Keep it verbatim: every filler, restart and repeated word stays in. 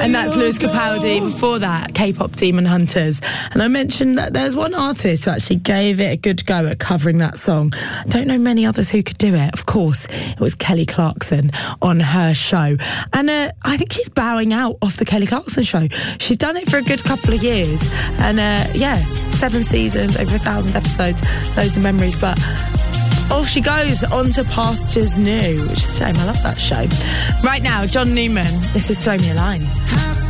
And that's Lewis Capaldi. Before that, K-pop Demon Hunters. And I mentioned that there's one artist who actually gave it a good go at covering that song. I don't know many others who could do it. Of course, it was Kelly Clarkson on her show. And uh, I think she's bowing out of the Kelly Clarkson show. She's done it for a good couple of years. And uh, yeah, seven seasons, over a thousand episodes, loads of memories. But off she goes onto pastures new, which is a shame. I love that show. Right now, John Newman. This is Throw Me a Line.